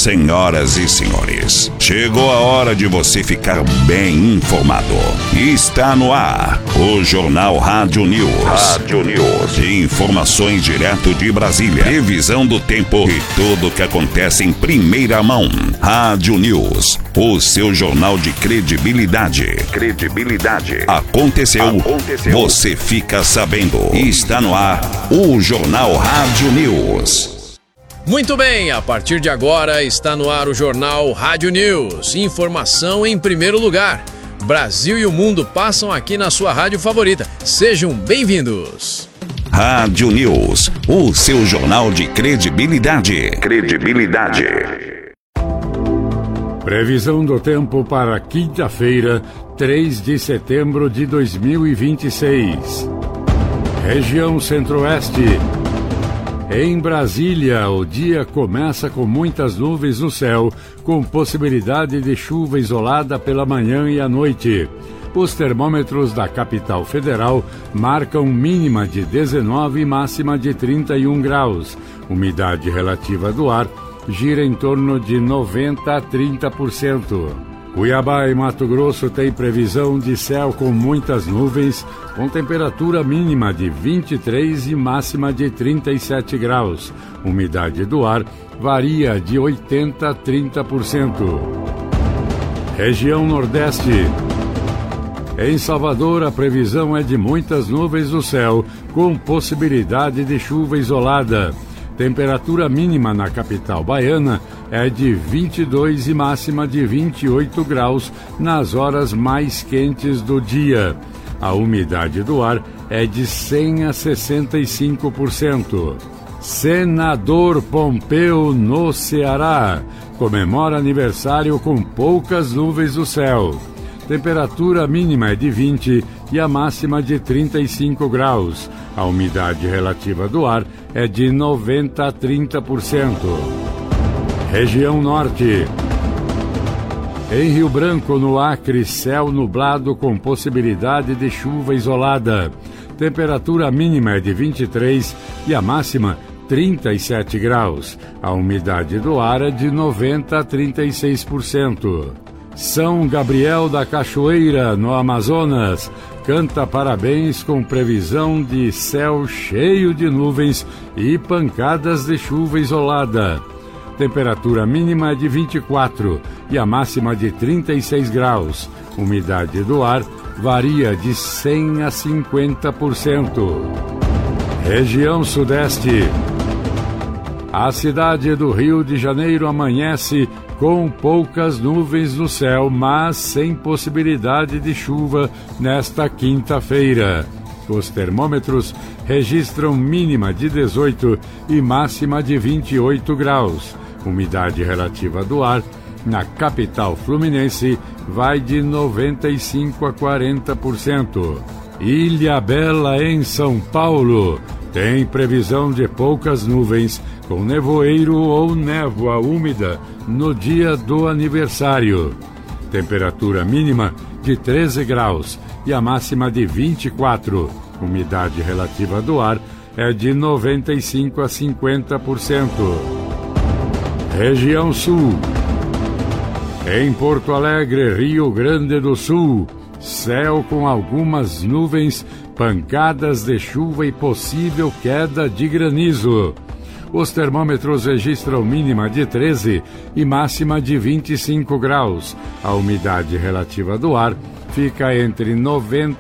Senhoras e senhores, chegou a hora de você ficar bem informado. Está no ar o Jornal Rádio News. Informações direto de Brasília. Previsão do tempo e tudo o que acontece em primeira mão. Rádio News, o seu jornal de credibilidade. Aconteceu. Você fica sabendo. Está no ar o Jornal Rádio News. Muito bem, a partir de agora está no ar o Jornal Rádio News. Informação em primeiro lugar. Brasil e o mundo passam aqui na sua rádio favorita. Sejam bem-vindos. Rádio News, o seu jornal de credibilidade. Previsão do tempo para quinta-feira, 3 de setembro de 2026. Região Centro-Oeste. Em Brasília, o dia começa com muitas nuvens no céu, com possibilidade de chuva isolada pela manhã e à noite. Os termômetros da capital federal marcam mínima de 19 e máxima de 31 graus. Umidade relativa do ar gira em torno de 90% a 30%. Cuiabá e Mato Grosso tem previsão de céu com muitas nuvens, com temperatura mínima de 23 e máxima de 37 graus. Umidade do ar varia de 80% a 30%. Região Nordeste. Em Salvador, a previsão é de muitas nuvens no céu, com possibilidade de chuva isolada. Temperatura mínima na capital baiana é de 22 e máxima de 28 graus nas horas mais quentes do dia. A umidade do ar é de 100% a 65%. Senador Pompeu, no Ceará, comemora aniversário com poucas nuvens no céu. Temperatura mínima é de 20 e a máxima de 35 graus. A umidade relativa do ar é de 90% a 30%. Região Norte. Em Rio Branco, no Acre, céu nublado com possibilidade de chuva isolada. Temperatura mínima é de 23 e a máxima 37 graus. A umidade do ar é de 90% a 36%. São Gabriel da Cachoeira, no Amazonas, canta parabéns com previsão de céu cheio de nuvens e pancadas de chuva isolada. Temperatura mínima é de 24 e a máxima de 36 graus. Umidade do ar varia de 100% a 50%. Região Sudeste. A cidade do Rio de Janeiro amanhece com poucas nuvens no céu, mas sem possibilidade de chuva nesta quinta-feira. Os termômetros registram mínima de 18 e máxima de 28 graus. Umidade relativa do ar na capital fluminense vai de 95% a 40%. Ilhabela, em São Paulo, tem previsão de poucas nuvens, com nevoeiro ou névoa úmida no dia do aniversário. Temperatura mínima de 13 graus e a máxima de 24. Umidade relativa do ar é de 95% a 50%. Região Sul. Em Porto Alegre, Rio Grande do Sul, céu com algumas nuvens, pancadas de chuva e possível queda de granizo. Os termômetros registram mínima de 13 e máxima de 25 graus. A umidade relativa do ar fica entre 90%